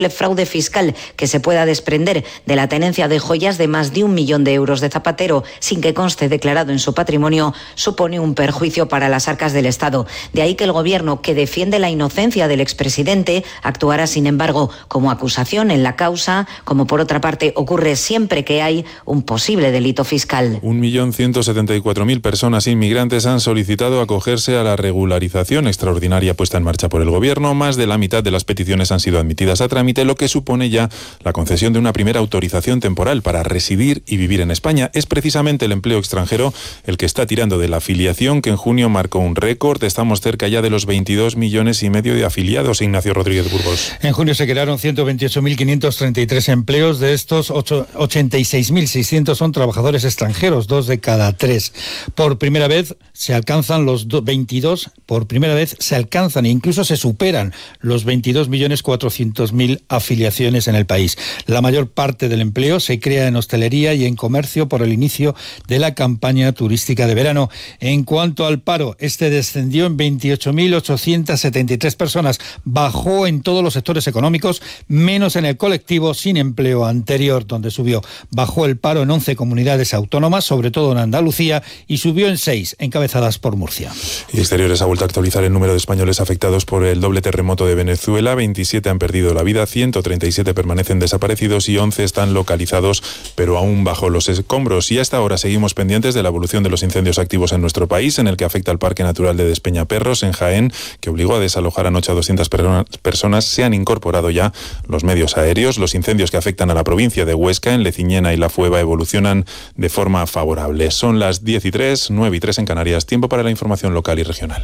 fraude fiscal que se pueda desprender de la tenencia de joyas de más de 1 millón de euros de Zapatero sin que conste declarado en su patrimonio supone un perjuicio para las arcas del Estado. De ahí que el Gobierno, que defiende la inocencia del expresidente, actuará sin embargo como acusación en la causa, como por otra parte ocurre siempre que hay un posible delito fiscal. 1.174.000 personas inmigrantes han solicitado acogerse a la regularización extraordinaria puesta en marcha por el Gobierno. Más de la mitad de las peticiones han sido admitidas a trámite, lo que supone ya la concesión de una primera autorización temporal para residir y vivir en España. Es precisamente el empleo extranjero el que está tirando de la afiliación, que en junio marcó un récord. Estamos cerca ya de los 22,5 millones de afiliados. Ignacio Rodríguez Burgos. En junio se crearon 128.533 empleos. De estos, 86.600 son trabajadores extranjeros, 2 de cada 3. Por primera vez se alcanzan los 22, por primera vez se alcanzan e incluso se superan los 22.400.000 afiliaciones en el país. La mayor parte del empleo se crea en hostelería y en comercio por el inicio de la campaña turística de verano. En cuanto al paro, este descendió en 28.873 personas. Bajó en todos los sectores económicos, menos en el colectivo sin empleo anterior, donde subió. Bajó el paro en 11 comunidades autónomas, sobre todo en Andalucía, y subió en 6, encabezadas por Murcia. Y Exteriores ha vuelto a actualizar el número de españoles afectados por el doble terremoto de Venezuela. 27 han perdido la vida, 137 permanecen desaparecidos y 11 están localizados, pero aún bajo los escombros. Y hasta ahora seguimos pendientes de la evolución de los incendios activos en nuestro país, en el que afecta al Parque Natural de Despeñaperros, en Jaén, que obligó a desalojar anoche a 200 personas. Se han incorporado ya los medios aéreos. Los incendios que afectan a la provincia de Huesca, en Leciñena y La Fueva, evolucionan de forma favorable. Son las 10:03, 9:03 en Canarias. Tiempo para la información local y regional.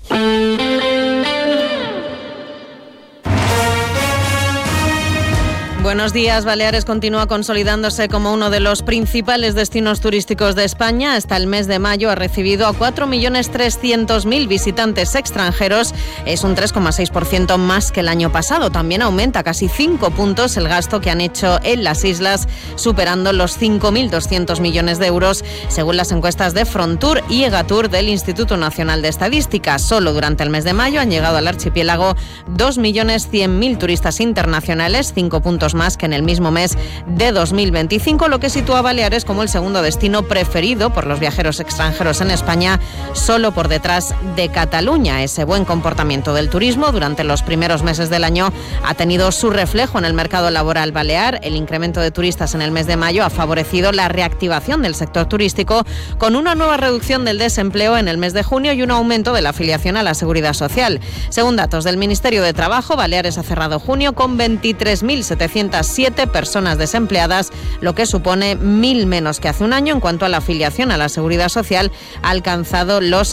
Buenos días. Baleares continúa consolidándose como uno de los principales destinos turísticos de España. Hasta el mes de mayo ha recibido a 4.300.000 visitantes extranjeros. Es un 3,6% más que el año pasado. También aumenta casi 5 puntos el gasto que han hecho en las islas, superando los 5.200 millones de euros, según las encuestas de Frontur y Egatur del Instituto Nacional de Estadística. Solo durante el mes de mayo han llegado al archipiélago 2.100.000 turistas internacionales, 5 puntos más que en el mismo mes de 2025, lo que sitúa a Baleares como el segundo destino preferido por los viajeros extranjeros en España, solo por detrás de Cataluña. Ese buen comportamiento del turismo durante los primeros meses del año ha tenido su reflejo en el mercado laboral balear. El incremento de turistas en el mes de mayo ha favorecido la reactivación del sector turístico, con una nueva reducción del desempleo en el mes de junio y un aumento de la afiliación a la Seguridad Social. Según datos del Ministerio de Trabajo, Baleares ha cerrado junio con 23.707 personas desempleadas, lo que supone 1.000 menos que hace un año. En cuanto a la afiliación a la Seguridad Social, ha alcanzado los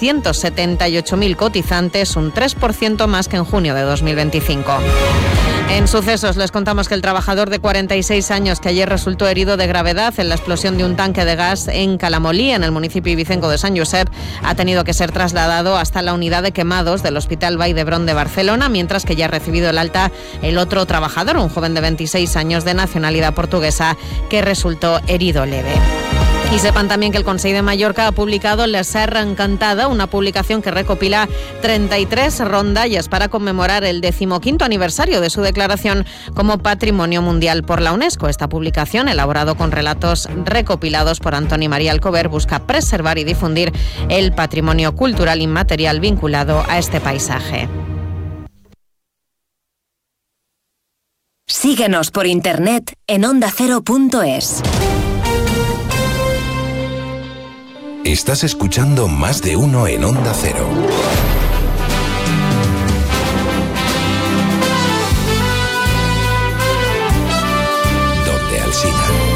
678.000 cotizantes, un 3% más que en junio de 2025. En sucesos les contamos que el trabajador de 46 años que ayer resultó herido de gravedad en la explosión de un tanque de gas en Calamolí, en el municipio ibicenco de Sant Josep, ha tenido que ser trasladado hasta la unidad de quemados del Hospital Vall d'Hebron de Barcelona, mientras que ya ha recibido el alta el otro trabajador, un joven de 26 años de nacionalidad portuguesa, que resultó herido leve. Y sepan también que el Consell de Mallorca ha publicado La Serra Encantada, una publicación que recopila 33 rondallas para conmemorar el 15º aniversario de su declaración como Patrimonio Mundial por la UNESCO. Esta publicación, elaborado con relatos recopilados por Antoni María Alcover, busca preservar y difundir el patrimonio cultural inmaterial vinculado a este paisaje. Síguenos por internet en ondacero.es. Estás escuchando Más de Uno en Onda Cero. Donde Alsina.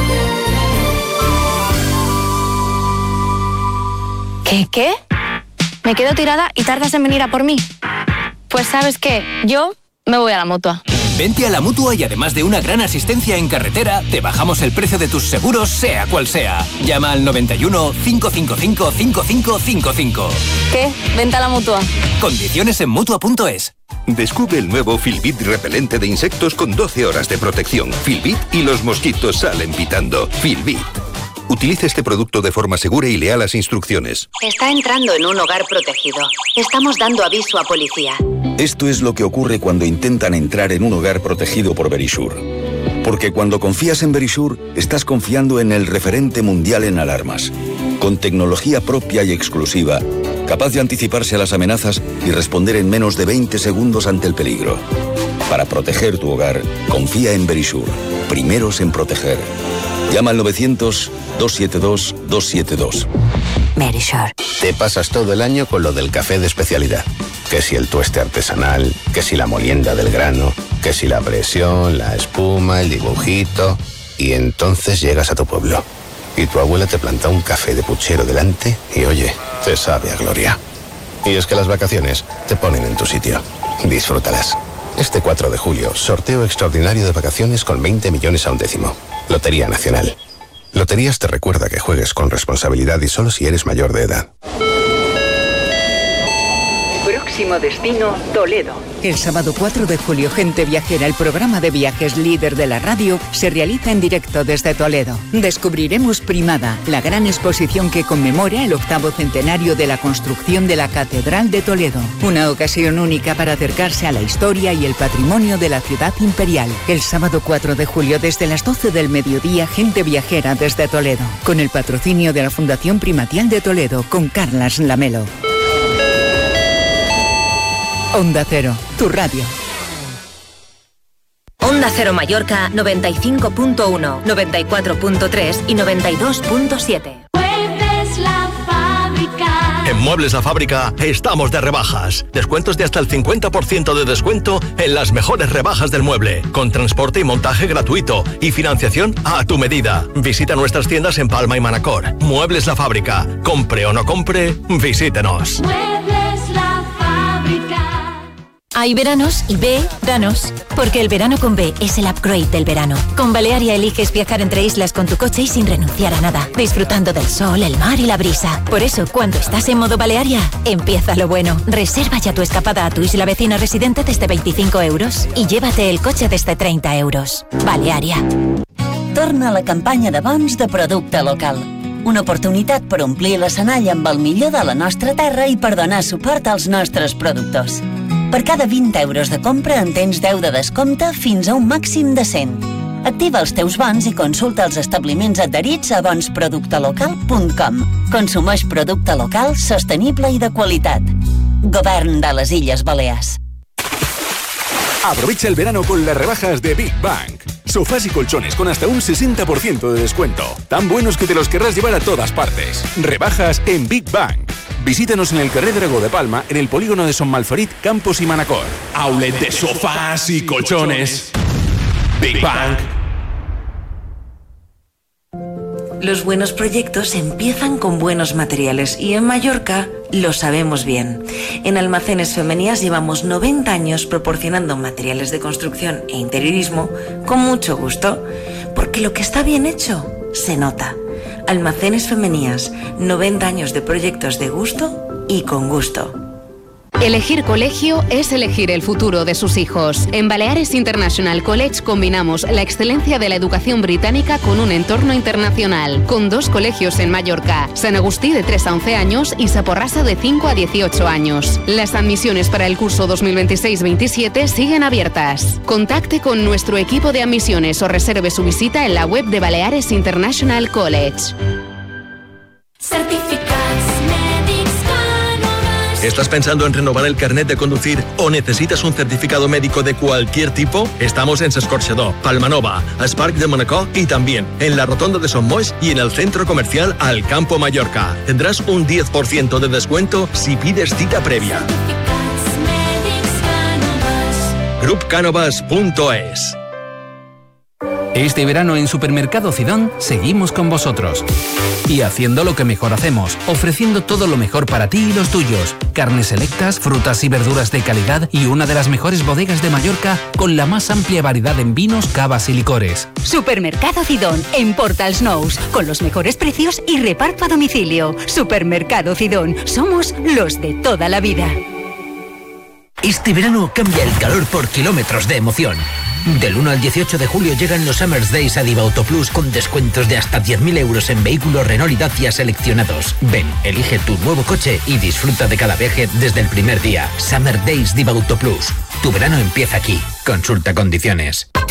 ¿Qué? ¿Me quedo tirada y tardas en venir a por mí? Pues ¿sabes qué? Yo me voy a la Mutua. Vente a la Mutua y además de una gran asistencia en carretera, te bajamos el precio de tus seguros, sea cual sea. Llama al 91 555 5555. ¿Qué? Vente a la Mutua. Condiciones en Mutua.es. Descubre el nuevo Filbit repelente de insectos con 12 horas de protección. Filbit y los mosquitos salen pitando. Filbit. Utilice este producto de forma segura y lea las instrucciones. Está entrando en un hogar protegido. Estamos dando aviso a policía. Esto es lo que ocurre cuando intentan entrar en un hogar protegido por Verisure. Porque cuando confías en Verisure, estás confiando en el referente mundial en alarmas, con tecnología propia y exclusiva, capaz de anticiparse a las amenazas y responder en menos de 20 segundos ante el peligro. Para proteger tu hogar, confía en Verisure. Primeros en proteger. Llama al 900-272-272. Verisure. Te pasas todo el año con lo del café de especialidad. Que si el tueste artesanal, que si la molienda del grano, que si la presión, la espuma, el dibujito. Y entonces llegas a tu pueblo. Y tu abuela te planta un café de puchero delante y oye, te sabe a gloria. Y es que las vacaciones te ponen en tu sitio. Disfrútalas. Este 4 de julio, sorteo extraordinario de vacaciones con 20 millones a un décimo. Lotería Nacional. Loterías te recuerda que juegues con responsabilidad y solo si eres mayor de edad. Próximo destino, Toledo. El sábado 4 de julio, Gente Viajera, el programa de viajes líder de la radio, se realiza en directo desde Toledo. Descubriremos Primada, la gran exposición que conmemora el 8º centenario de la construcción de la Catedral de Toledo. Una ocasión única para acercarse a la historia y el patrimonio de la ciudad imperial. El sábado 4 de julio, desde las 12 del mediodía, Gente Viajera desde Toledo. Con el patrocinio de la Fundación Primatial de Toledo, con Carlas Lamelo. Onda Cero, tu radio. Onda Cero Mallorca 95.1, 94.3 y 92.7. En Muebles La Fábrica estamos de rebajas. Descuentos de hasta el 50% de descuento en las mejores rebajas del mueble, con transporte y montaje gratuito y financiación a tu medida. Visita nuestras tiendas en Palma y Manacor. Muebles La Fábrica. Compre o no compre, visítenos. Muebles La Fábrica. Hay veranos y veranos, porque el verano con B es el upgrade del verano. Con Balearia eliges viajar entre islas con tu coche y sin renunciar a nada, disfrutando del sol, el mar y la brisa. Por eso, cuando estás en modo Balearia, empieza lo bueno. Reserva ya tu escapada a tu isla vecina residente desde 25 euros y llévate el coche desde 30 euros. Balearia. Torna a la campanya de bons de producte local. Una oportunitat per omplir l'escenari amb el millor de la nostra terra i per donar suport als nostres productors. Per cada 20 euros de compra en tens 10 de descompte fins a un màxim de 100. Activa els teus bons i consulta els establiments adherits a bonsproductelocal.com. Consumeix producte local, sostenible i de qualitat. Govern de les Illes Balears. Aprovecha el verano con las rebajas de Big Bang. Sofás y colchones con hasta un 60% de descuento. Tan buenos que te los querrás llevar a todas partes. Rebajas en Big Bang. Visítanos en el Carrer Dragó de Palma, en el polígono de Son Malferit, Campos y Manacor. Outlet de sofás y colchones. Big Bang. Los buenos proyectos empiezan con buenos materiales y en Mallorca lo sabemos bien. En Almacenes Femenías llevamos 90 años proporcionando materiales de construcción e interiorismo con mucho gusto, porque lo que está bien hecho se nota. Almacenes Femenías, 90 años de proyectos de gusto y con gusto. Elegir colegio es elegir el futuro de sus hijos. En Baleares International College combinamos la excelencia de la educación británica con un entorno internacional, con 2 colegios en Mallorca, San Agustí de 3 a 11 años y Saporrasa de 5 a 18 años. Las admisiones para el curso 2026-27 siguen abiertas. Contacte con nuestro equipo de admisiones o reserve su visita en la web de Baleares International College. ¿Estás pensando en renovar el carnet de conducir o necesitas un certificado médico de cualquier tipo? Estamos en S'Escorxador, Palmanova, Esparc de Manacor y también en la Rotonda de Son Moix y en el centro comercial Alcampo Mallorca. Tendrás un 10% de descuento si pides cita previa. Grupcanovas.es. Este verano en Supermercado Cidón seguimos con vosotros y haciendo lo que mejor hacemos, ofreciendo todo lo mejor para ti y los tuyos. Carnes selectas, frutas y verduras de calidad y una de las mejores bodegas de Mallorca con la más amplia variedad en vinos, cavas y licores. Supermercado Cidón, en Portals Nous, con los mejores precios y reparto a domicilio. Supermercado Cidón, somos los de toda la vida. Este verano cambia el calor por kilómetros de emoción. Del 1 al 18 de julio llegan los Summer Days a Diva Auto Plus con descuentos de hasta 10.000 euros en vehículos Renault y Dacia seleccionados. Ven, elige tu nuevo coche y disfruta de cada viaje desde el primer día. Summer Days Diva Auto Plus. Tu verano empieza aquí. Consulta condiciones.